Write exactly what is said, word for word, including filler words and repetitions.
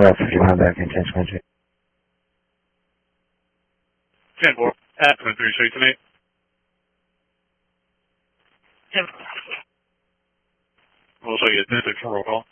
Well, fifty-one back in ten twenty-two. ten four, at twenty-three, show you tonight. ten. We'll show you a ten six for roll call.